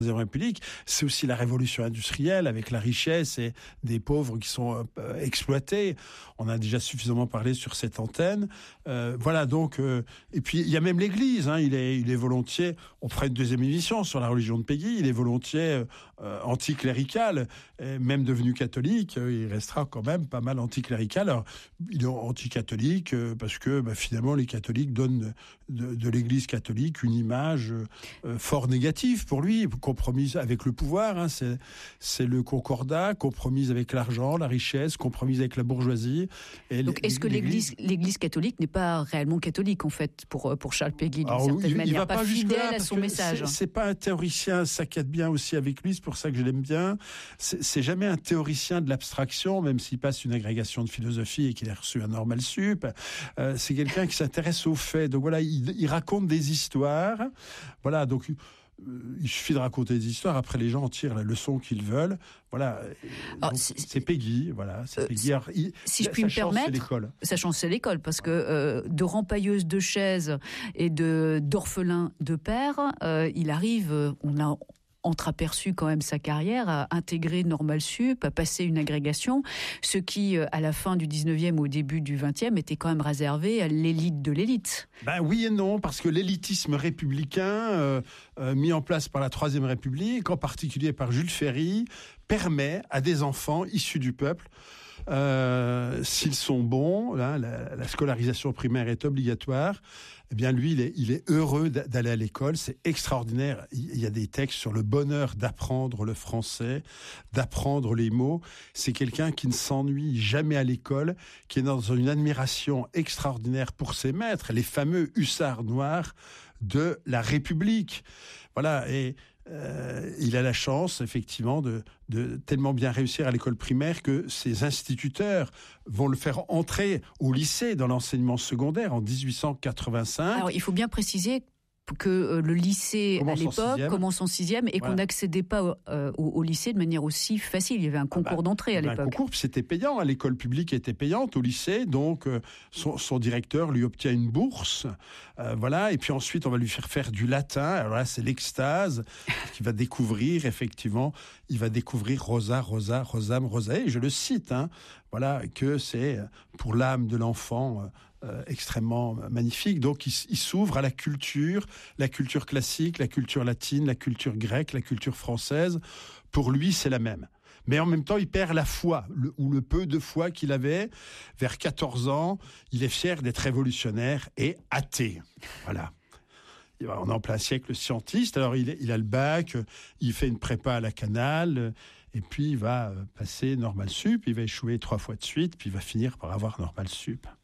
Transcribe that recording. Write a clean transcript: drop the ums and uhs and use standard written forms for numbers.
Deuxième République, c'est aussi la révolution industrielle avec la richesse et des pauvres qui sont exploités. On a déjà suffisamment parlé sur cette antenne. Voilà donc. Et puis il y a même l'Église. Hein, il est volontiers. On fera une deuxième émission sur la religion de Péguy. Il est volontiers anticlérical, même devenu catholique. Il restera quand même pas mal anticlérical. Alors il est anticatholique parce que finalement les catholiques donnent de l'Église catholique une image fort négative pour lui. Compromise avec le pouvoir, hein, c'est le concordat, compromise avec l'argent, la richesse, compromise avec la bourgeoisie. Et donc, est-ce que l'Église catholique n'est pas réellement catholique, en fait, pour Charles Péguy, d'une certaine manière, va pas fidèle à son message? C'est pas un théoricien, ça cadre bien aussi avec lui, c'est pour ça que je l'aime bien. C'est jamais un théoricien de l'abstraction, même s'il passe une agrégation de philosophie et qu'il a reçu un normal sup. C'est quelqu'un qui s'intéresse aux faits. Donc voilà, il raconte des histoires. Voilà, donc il suffit de raconter des histoires. Après, les gens en tirent la leçon qu'ils veulent. Voilà. C'est Péguy. Voilà. C'est Péguy. Si je puis me permettre, sa chance, c'est l'école, parce que de rempailleuse de chaises et d'orphelin de père, il arrive. On a entreaperçu quand même sa carrière, à intégrer Normal Sup, à passer une agrégation, ce qui, à la fin du 19e ou au début du 20e, était quand même réservé à l'élite de l'élite. Oui et non, parce que l'élitisme républicain, mis en place par la Troisième République, en particulier par Jules Ferry, permet à des enfants issus du peuple, s'ils sont bons, là, la scolarisation primaire est obligatoire, eh bien lui, il est heureux d'aller à l'école, c'est extraordinaire. Il y a des textes sur le bonheur d'apprendre le français, d'apprendre les mots. C'est quelqu'un qui ne s'ennuie jamais à l'école, qui est dans une admiration extraordinaire pour ses maîtres, les fameux hussards noirs de la République. Voilà, et il a la chance, effectivement, de tellement bien réussir à l'école primaire que ses instituteurs vont le faire entrer au lycée dans l'enseignement secondaire en 1885. Alors, il faut bien préciser que le lycée, à l'époque, commence en 6e et qu'on n'accédait pas au lycée de manière aussi facile. Il y avait un concours d'entrée à l'époque. Un concours, c'était payant. L'école publique était payante au lycée, donc son directeur lui obtient une bourse. Voilà, et puis ensuite, on va lui faire du latin. Alors là, c'est l'extase qu'il va découvrir, effectivement. Il va découvrir Rosa, Rosam, Rosae. Je le cite, hein. Voilà, que c'est pour l'âme de l'enfant extrêmement magnifique. Donc, il s'ouvre à la culture classique, la culture latine, la culture grecque, la culture française. Pour lui, c'est la même. Mais en même temps, il perd la foi, ou le peu de foi qu'il avait. Vers 14 ans, il est fier d'être révolutionnaire et athée. Voilà. On est en plein siècle scientiste. Alors, il a le bac, il fait une prépa à la Canale, et puis il va passer Normal Sup, il va échouer 3 fois de suite, puis il va finir par avoir Normal Sup.